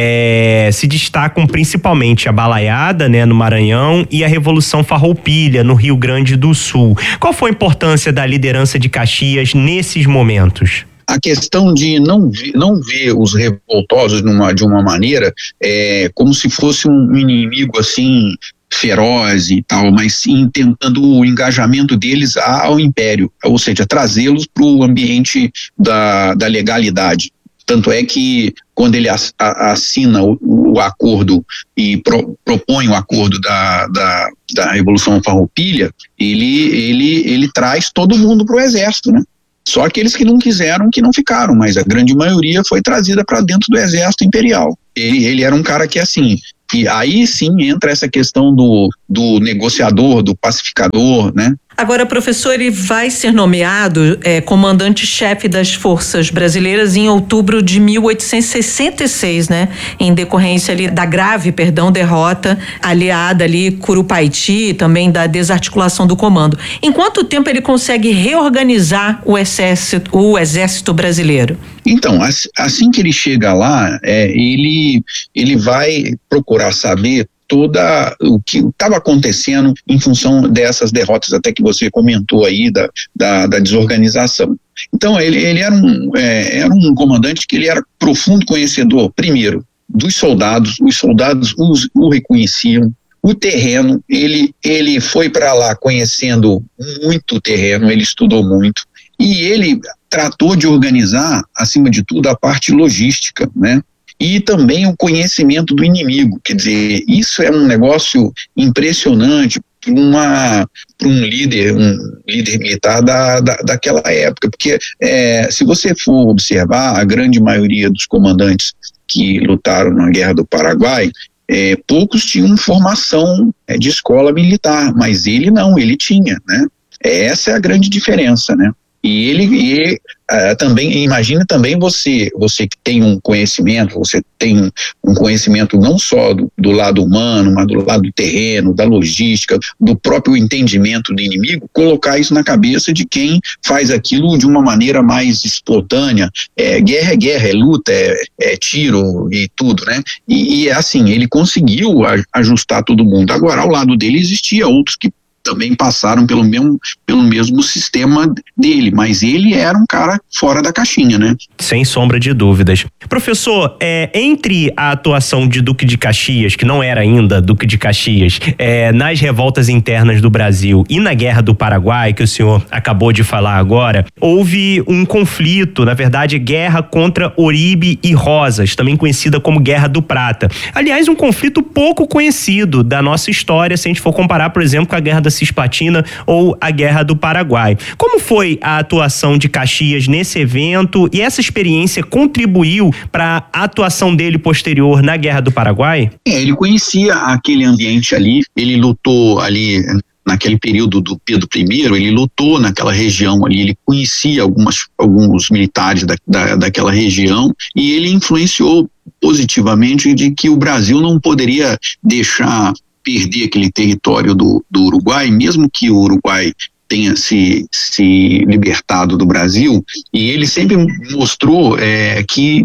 se destacam principalmente a Balaiada, né, no Maranhão, e a Revolução Farroupilha, no Rio Grande do Sul. Qual foi a importância da liderança de Caxias nesses momentos? A questão de não ver os revoltosos de uma maneira como se fosse um inimigo assim feroz e tal, mas sim tentando o engajamento deles ao império, ou seja, trazê-los para o ambiente da legalidade. Tanto é que quando ele assina o acordo e propõe o acordo da Revolução Farroupilha, ele traz todo mundo para o exército, né? Só aqueles que não quiseram, que não ficaram, mas a grande maioria foi trazida para dentro do exército imperial. Ele era um cara que, assim, e aí sim entra essa questão do negociador, do pacificador, né? Agora, professor, ele vai ser nomeado comandante-chefe das forças brasileiras em outubro de 1866, né? Em decorrência ali da grave, derrota aliada ali Curupaiti, também da desarticulação do comando. Em quanto tempo ele consegue reorganizar o exército brasileiro? Então, assim que ele chega lá, ele vai procurar saber o que estava acontecendo em função dessas derrotas, até que você comentou aí da desorganização. Então ele era um comandante que ele era profundo conhecedor, primeiro, dos soldados, os soldados o reconheciam, o terreno, ele foi para lá conhecendo muito o terreno, ele estudou muito, e ele tratou de organizar, acima de tudo, a parte logística, né? E também o conhecimento do inimigo, quer dizer, isso é um negócio impressionante para um líder militar daquela época, porque se você for observar, a grande maioria dos comandantes que lutaram na Guerra do Paraguai, poucos tinham formação de escola militar, mas ele não, ele tinha, né? Essa é a grande diferença, né? E ele também, imagina também você que tem um conhecimento, você tem um conhecimento não só do lado humano, mas do lado do terreno, da logística, do próprio entendimento do inimigo, colocar isso na cabeça de quem faz aquilo de uma maneira mais espontânea. Guerra é guerra, é luta, é tiro e tudo, né? E assim, ele conseguiu ajustar todo mundo. Agora, ao lado dele existia outros que também passaram pelo mesmo sistema dele, mas ele era um cara fora da caixinha, né? Sem sombra de dúvidas. Professor, entre a atuação de Duque de Caxias, que não era ainda Duque de Caxias, nas revoltas internas do Brasil e na Guerra do Paraguai, que o senhor acabou de falar agora, houve um conflito, na verdade, guerra contra Oribe e Rosas, também conhecida como Guerra do Prata. Aliás, um conflito pouco conhecido da nossa história, se a gente for comparar, por exemplo, com a Guerra da Cisplatina ou a Guerra do Paraguai. Como foi a atuação de Caxias nesse evento e essa experiência contribuiu para a atuação dele posterior na Guerra do Paraguai? Ele conhecia aquele ambiente ali, ele lutou ali naquele período do Pedro I, ele lutou naquela região ali, ele conhecia alguns militares daquela região e ele influenciou positivamente de que o Brasil não poderia deixar perder aquele território do Uruguai, mesmo que o Uruguai tenha se libertado do Brasil, e ele sempre mostrou que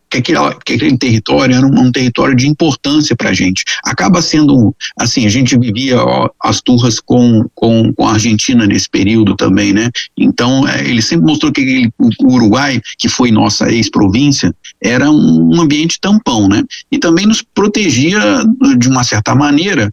aquele território era um território de importância para a gente. Acaba sendo, assim, a gente vivia as turras com a Argentina nesse período também, né? Então, ele sempre mostrou que o Uruguai, que foi nossa ex-província, era um ambiente tampão, né? E também nos protegia, de uma certa maneira,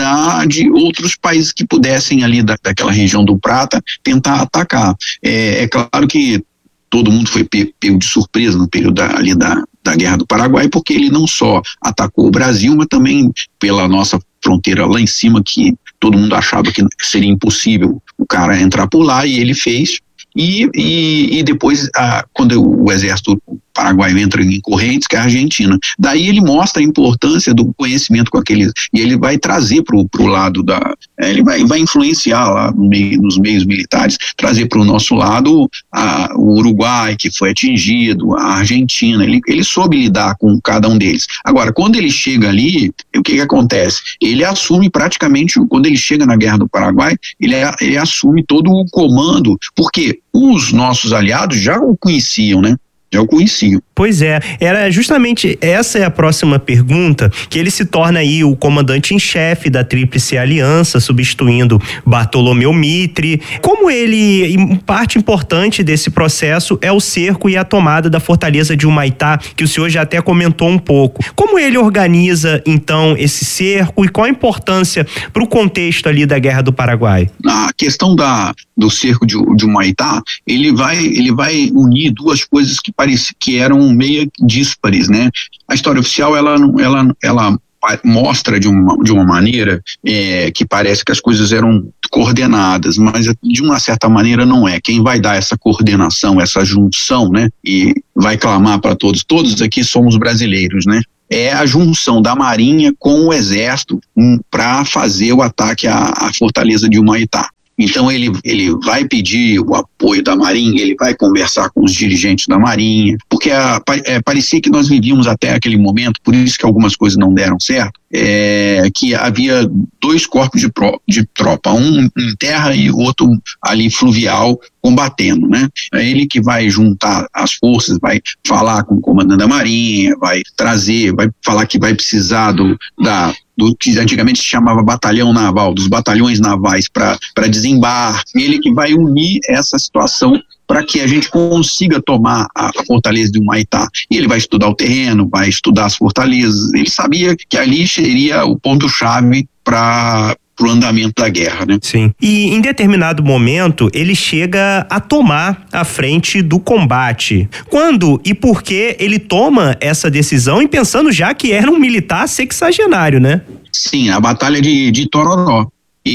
de outros países que pudessem ali daquela região do Prata tentar atacar. É claro que todo mundo foi pego de surpresa no período ali da Guerra do Paraguai, porque ele não só atacou o Brasil, mas também pela nossa fronteira lá em cima, que todo mundo achava que seria impossível o cara entrar por lá, e ele fez. E depois, quando o exército Paraguai entra em Correntes, que é a Argentina. Daí ele mostra a importância do conhecimento com aqueles, e ele vai trazer pro lado ele vai influenciar lá nos meios militares, trazer para o nosso lado o Uruguai, que foi atingido, a Argentina. Ele soube lidar com cada um deles. Agora, quando ele chega ali, o que acontece? Ele assume praticamente, quando ele chega na Guerra do Paraguai, ele assume todo o comando, porque os nossos aliados já o conheciam, né? Já o conheciam. Pois é, era justamente essa é a próxima pergunta, que ele se torna aí o comandante em chefe da Tríplice Aliança, substituindo Bartolomeu Mitre. Como ele, parte importante desse processo é o cerco e a tomada da fortaleza de Humaitá, que o senhor já até comentou um pouco. Como ele organiza, então, esse cerco e qual a importância para o contexto ali da Guerra do Paraguai? A questão do cerco de Humaitá, ele vai unir duas coisas que eram meio díspares, né? A história oficial, ela mostra de uma maneira que parece que as coisas eram coordenadas, mas de uma certa maneira não é. Quem vai dar essa coordenação, essa junção, né? E vai clamar para todos aqui somos brasileiros, né? É a junção da Marinha com o Exército para fazer o ataque à fortaleza de Humaitá. Então ele vai pedir o apoio da Marinha, ele vai conversar com os dirigentes da Marinha, porque parecia que nós vivíamos até aquele momento, por isso que algumas coisas não deram certo, que havia dois corpos de tropa, um em terra e o outro ali fluvial, combatendo, né? É ele que vai juntar as forças, vai falar com o comandante da Marinha, vai falar que vai precisar do que antigamente se chamava batalhão naval, dos batalhões navais para desembarque. Ele que vai unir essa situação para que a gente consiga tomar a fortaleza de Humaitá. E ele vai estudar o terreno, vai estudar as fortalezas. Ele sabia que ali seria o ponto-chave para o andamento da guerra, né? Sim. E em determinado momento ele chega a tomar a frente do combate. Quando e por que ele toma essa decisão, e pensando já que era um militar sexagenário, né? Sim, a Batalha de Tororó.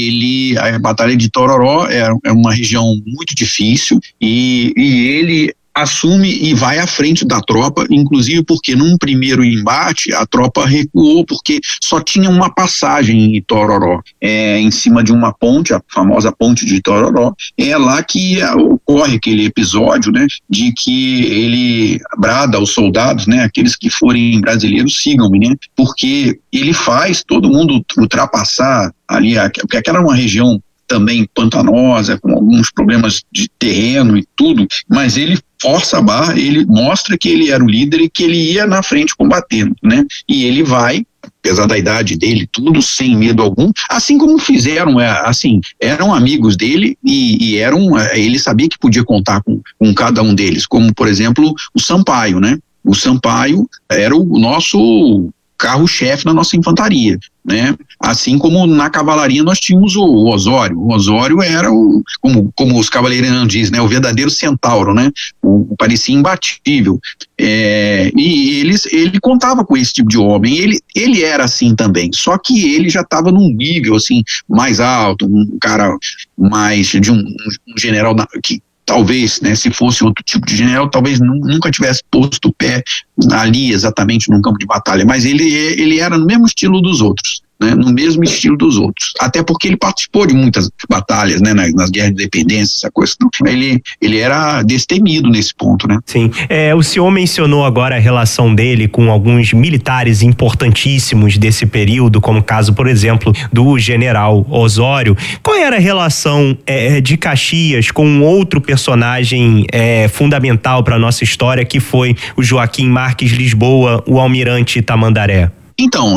A Batalha de Tororó é uma região muito difícil e ele assume e vai à frente da tropa, inclusive porque num primeiro embate a tropa recuou porque só tinha uma passagem em Tororó, em cima de uma ponte, a famosa ponte de Tororó. É lá que ocorre aquele episódio, né, de que ele brada aos soldados, né, aqueles que forem brasileiros, sigam-me, né, porque ele faz todo mundo ultrapassar ali, porque aquela era uma região também pantanosa, com alguns problemas de terreno e tudo, mas ele força a barra, ele mostra que ele era o líder e que ele ia na frente combatendo, né? E ele vai, apesar da idade dele, tudo sem medo algum, assim como fizeram, eram amigos dele e ele sabia que podia contar com cada um deles, como, por exemplo, o Sampaio, né? O Sampaio era o nosso carro-chefe na nossa infantaria, né? Assim como na cavalaria nós tínhamos o Osório. O Osório era como os cavaleirianos dizem, né? O verdadeiro centauro, né? Parecia imbatível. E ele contava com esse tipo de homem. Ele era assim também, só que ele já estava num nível assim mais alto, um cara mais de um general que talvez, né, se fosse outro tipo de general, talvez nunca tivesse posto o pé ali exatamente num campo de batalha, mas ele era no mesmo estilo dos outros, né, no mesmo estilo dos outros, até porque ele participou de muitas batalhas, né, nas guerras de independência, essa coisa. Então, ele era destemido nesse ponto, né? Sim. O senhor mencionou agora a relação dele com alguns militares importantíssimos desse período, como o caso, por exemplo, do general Osório. Qual era a relação de Caxias com um outro personagem fundamental para a nossa história, que foi o Joaquim Marques Lisboa, o almirante Tamandaré? Então,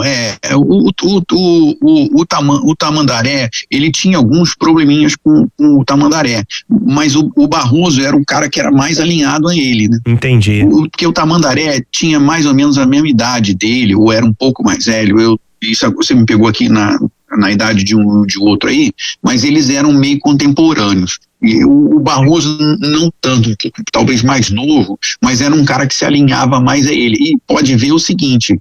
o Tamandaré, ele tinha alguns probleminhas com o Tamandaré, mas o Barroso era um cara que era mais alinhado a ele, né? Entendi. Porque o Tamandaré tinha mais ou menos a mesma idade dele, ou era um pouco mais velho. Isso você me pegou aqui na idade de um de outro aí, mas eles eram meio contemporâneos. E o Barroso não tanto, talvez mais novo, mas era um cara que se alinhava mais a ele. E pode ver o seguinte,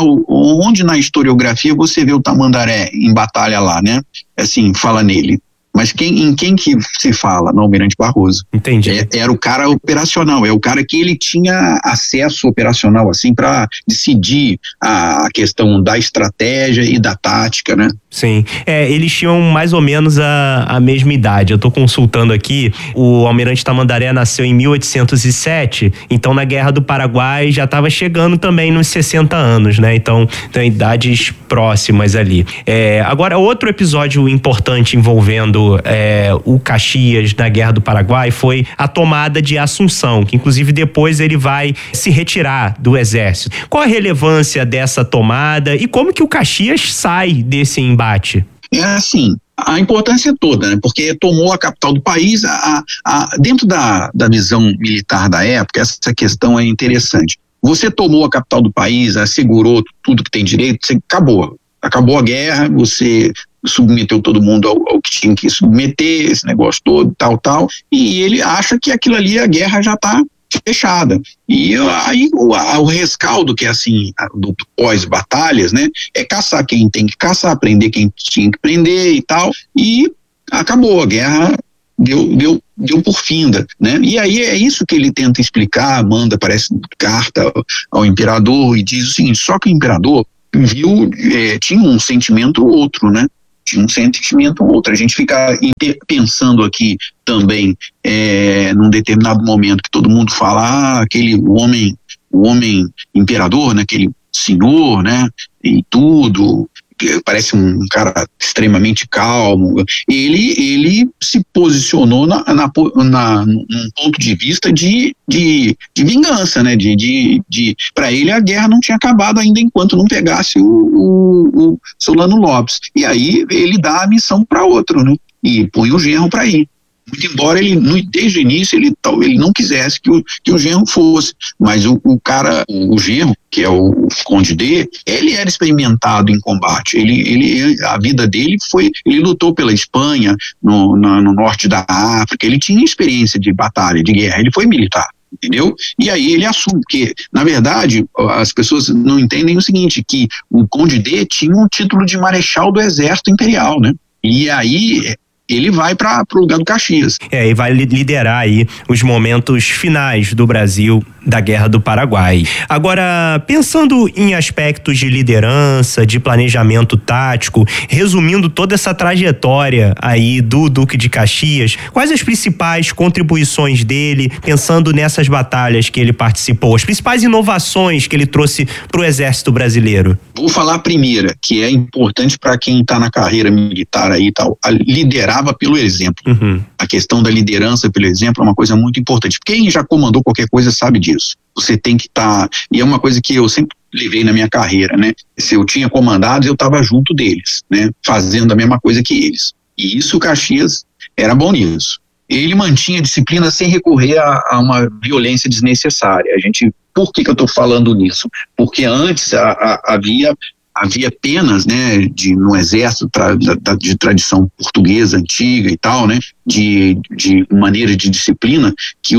onde na historiografia você vê o Tamandaré em batalha lá, né? Assim, fala nele. Mas em quem que se fala? No Almirante Barroso. Entendi. Era o cara operacional, é o cara que ele tinha acesso operacional, assim, para decidir a questão da estratégia e da tática, né? Sim, eles tinham mais ou menos a mesma idade. Eu tô consultando aqui, o Almirante Tamandaré nasceu em 1807, então na Guerra do Paraguai já estava chegando também nos 60 anos, né? Então tem idades próximas ali. Agora, outro episódio importante envolvendo o Caxias na Guerra do Paraguai foi a tomada de Assunção, que inclusive depois ele vai se retirar do exército. Qual a relevância dessa tomada e como que o Caxias sai desse embate? É assim, a importância é toda, né? Porque tomou a capital do país, dentro da visão militar da época, essa questão é interessante. Você tomou a capital do país, assegurou tudo que tem direito, você acabou a guerra, você submeteu todo mundo ao que tinha que submeter, esse negócio todo, tal, e ele acha que aquilo ali, a guerra já está fechada. E aí o rescaldo, que é assim, do pós-batalhas, né, é caçar quem tem que caçar, prender quem tinha que prender e tal, e acabou, a guerra deu por finda, né? E aí é isso que ele tenta explicar, manda, parece, carta ao imperador e diz o seguinte: só que o imperador tinha um sentimento outro, né? A gente fica pensando aqui também, num determinado momento que todo mundo fala, o homem imperador, né? Aquele senhor, né? E tudo, parece um cara extremamente calmo. Ele se posicionou num ponto de vista de vingança, né? Para ele a guerra não tinha acabado ainda enquanto não pegasse o Solano Lopes. E aí ele dá a missão para outro, né? E põe o genro para ir. Muito embora ele, desde o início, ele não quisesse que o genro fosse, mas o genro, que é o Conde D, ele era experimentado em combate, a vida dele ele lutou pela Espanha, no norte da África, ele tinha experiência de batalha, de guerra, ele foi militar, entendeu? E aí ele assume, porque, na verdade, as pessoas não entendem o seguinte, que o Conde D tinha um título de marechal do Exército Imperial, né? E aí ele vai para o lugar do Caxias. E vai liderar aí os momentos finais do Brasil da Guerra do Paraguai. Agora, pensando em aspectos de liderança, de planejamento tático, resumindo toda essa trajetória aí do Duque de Caxias, quais as principais contribuições dele, pensando nessas batalhas que ele participou, as principais inovações que ele trouxe para o Exército Brasileiro? Vou falar a primeira, que é importante para quem está na carreira militar aí e tal, liderava pelo exemplo. Uhum. A questão da liderança pelo exemplo é uma coisa muito importante. Quem já comandou qualquer coisa sabe disso. Você tem que estar, e é uma coisa que eu sempre levei na minha carreira, né? Se eu tinha comandados, eu estava junto deles, né? Fazendo a mesma coisa que eles. E isso o Caxias era bom nisso. Ele mantinha disciplina sem recorrer a uma violência desnecessária. Por que eu estou falando nisso? Porque antes havia penas, né, no exército de tradição portuguesa antiga e tal, né, de maneira de disciplina, que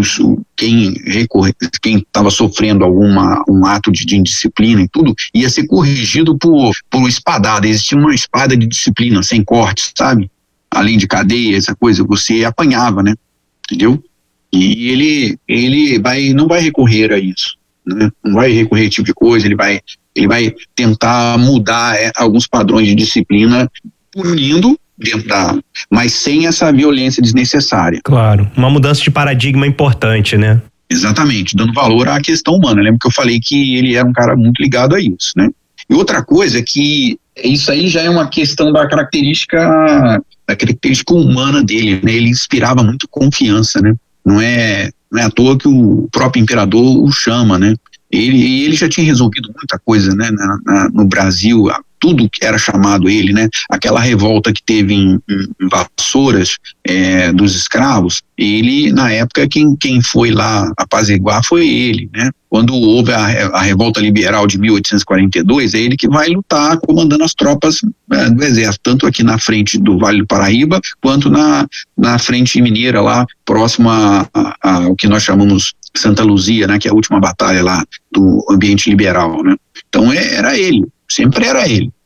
quem estava sofrendo um ato de indisciplina e tudo, ia ser corrigido por espadada. Existia uma espada de disciplina, sem cortes, sabe? Além de cadeia, essa coisa, você apanhava, né? Entendeu? E ele não vai recorrer a isso, né? Não vai recorrer a esse tipo de coisa, ele vai tentar mudar alguns padrões de disciplina, punindo mas sem essa violência desnecessária. Claro, uma mudança de paradigma importante, né? Exatamente, dando valor à questão humana. Lembra que eu falei que ele era um cara muito ligado a isso, né? E outra coisa é que isso aí já é uma questão da característica humana dele, né? Ele inspirava muito confiança, né? Não é à toa que o próprio imperador o chama, né? Ele já tinha resolvido muita coisa, né, no Brasil, tudo que era chamado ele, né? Aquela revolta que teve em Vassouras, dos escravos, ele, na época, quem foi lá apaziguar foi ele, né? Quando houve a revolta liberal de 1842, é ele que vai lutar comandando as tropas do exército, tanto aqui na frente do Vale do Paraíba, quanto na frente mineira lá, próxima ao que nós chamamos Santa Luzia, né? Que é a última batalha lá do ambiente liberal, né? Então era ele, sempre era ele.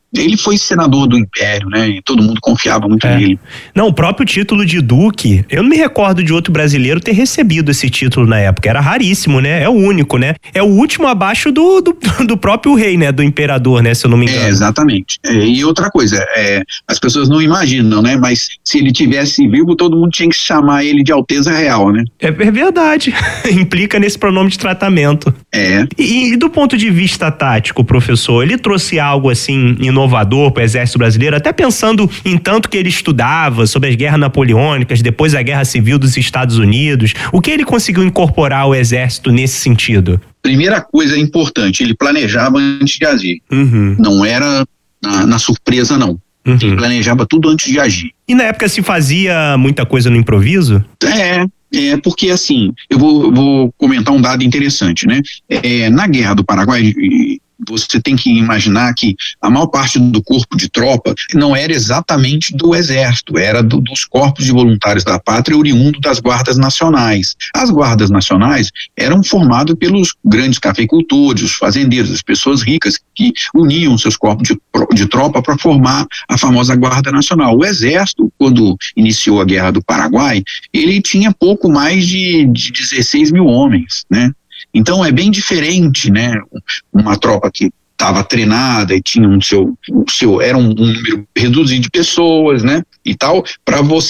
Ele foi senador do Império, né? E todo mundo confiava muito nele. Não, o próprio título de duque, eu não me recordo de outro brasileiro ter recebido esse título na época. Era raríssimo, né? É o único, né? É o último abaixo do próprio rei, né? Do imperador, né? Se eu não me engano. Exatamente. E outra coisa, as pessoas não imaginam, né? Mas se ele tivesse vivo, todo mundo tinha que chamar ele de Alteza Real, né? É verdade. Implica nesse pronome de tratamento. E do ponto de vista tático, professor, ele trouxe algo assim inovador para o Exército Brasileiro, até pensando em tanto que ele estudava sobre as guerras napoleônicas, depois a Guerra Civil dos Estados Unidos. O que ele conseguiu incorporar ao Exército nesse sentido? Primeira coisa importante, ele planejava antes de agir. Não era na surpresa, não. Ele planejava tudo antes de agir. E na época se fazia muita coisa no improviso? Porque assim, eu vou comentar um dado interessante, né? Na Guerra do Paraguai, você tem que imaginar que a maior parte do corpo de tropa não era exatamente do exército, era dos corpos de voluntários da pátria oriundo das guardas nacionais. As guardas nacionais eram formadas pelos grandes cafeicultores, os fazendeiros, as pessoas ricas que uniam seus corpos de tropa para formar a famosa Guarda Nacional. O exército, quando iniciou a Guerra do Paraguai, ele tinha pouco mais de 16 mil homens, né? Então é bem diferente, né? Uma tropa que estava treinada e tinha era um número reduzido de pessoas, né? E tal, para você